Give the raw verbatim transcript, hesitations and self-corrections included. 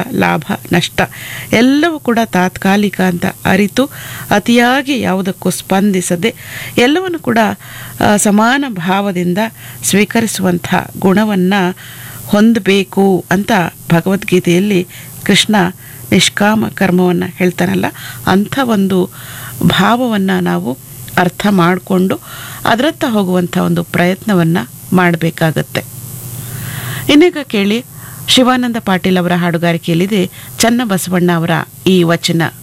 ಲಾಭ ನಷ್ಟ ಎಲ್ಲವೂ ಕೂಡ ತಾತ್ಕಾಲಿಕ ಅಂತ ಅರಿತು ಅತಿಯಾಗಿ ಯಾವುದಕ್ಕೂ ಸ್ಪಂದಿಸದೆ ಎಲ್ಲವನ್ನು ಕೂಡ ಆ, ಸಮಾನ ಭಾವದಿಂದ ಸ್ವೀಕರಿಸುವಂಥ ಗುಣವನ್ನು ಹೊಂದಬೇಕು ಅಂತ ಭಗವದ್ಗೀತೆಯಲ್ಲಿ ಕೃಷ್ಣ ನಿಷ್ಕಾಮ ಕರ್ಮವನ್ನು ಹೇಳ್ತಾನಲ್ಲ, ಅಂಥ ಒಂದು ಭಾವವನ್ನು ನಾವು ಅರ್ಥ ಮಾಡಿಕೊಂಡು ಅದರತ್ತ ಹೋಗುವಂಥ ಒಂದು ಪ್ರಯತ್ನವನ್ನು ಮಾಡಬೇಕಾಗತ್ತೆ. ಇನ್ನೀಗ ಕೇಳಿ ಶಿವಾನಂದ ಪಾಟೀಲ್ ಅವರ ಹಾಡುಗಾರಿಕೆಯಲ್ಲಿದೆ ಚನ್ನಬಸವಣ್ಣ ಅವರ ಈ ವಚನ.